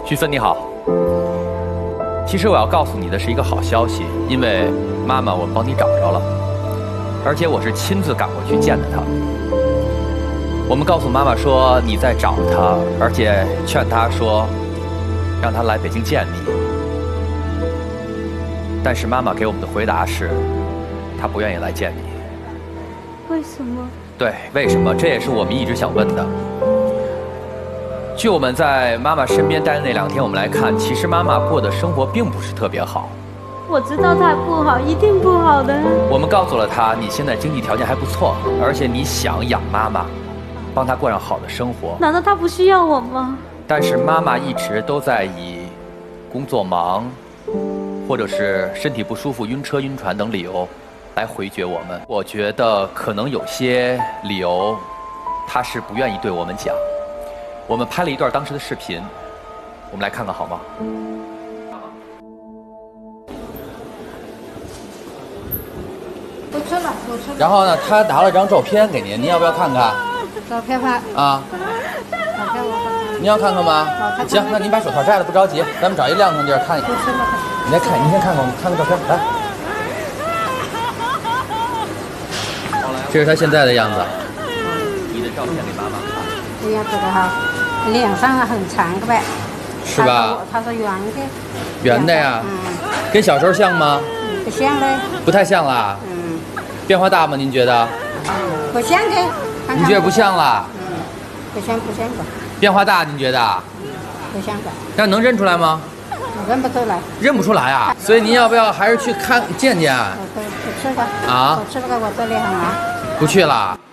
菊芬你好，其实我要告诉你的是一个好消息，因为妈妈我们帮你找着了，而且我是亲自赶过去见的她。我们告诉妈妈说你在找她，而且劝她说让她来北京见你。但是妈妈给我们的回答是，她不愿意来见你。 为什么？ 对，为什么？这也是我们一直想问的。据我们在妈妈身边待的那2天，我们来看，其实妈妈过的生活并不是特别好。 我知道她不好，一定不好的。 我们告诉了她，你现在经济条件还不错，而且你想养妈妈，帮她过上好的生活。 难道她不需要我吗？ 但是妈妈一直都在以工作忙，或者是身体不舒服、晕车、晕船等理由来回绝我们。我觉得可能有些理由，她是不愿意对我们讲。我们拍了一段当时的视频，我们来看看好吗？ 不吃了，不吃了。 然后呢，他拿了张照片给您，您要不要看看？ 照片吧。 啊， 照片我看看。 您要看看吗？行，那您把手套摘了，不着急，咱们找一亮堂地儿看一看。 不吃了。 你再看，您先看看，看看照片，来。这是他现在的样子。 你的照片给妈妈看。 这样子的哈，脸上很长个呗。 是吧？ 他是圆的。 圆的呀。跟小时候像吗？ 不像嘞。 不太像啦。变化大吗？您觉得？ 不像的。 您觉得不像啦？ 不像的。 变化大，您觉得？ 不像的。 那能认出来吗？ 认不出来。 认不出来啊！所以您要不要还是去看见见？ 不吃了。 啊？ 不吃了，我这里很忙。 不去了。